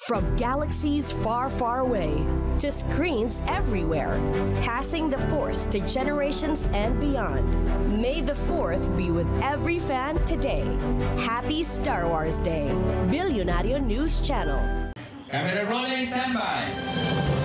From galaxies far, far away to screens everywhere, passing the Force to generations and beyond. May the 4th be with every fan today. Happy Star Wars Day. Billionario News Channel. Camera rolling, standby.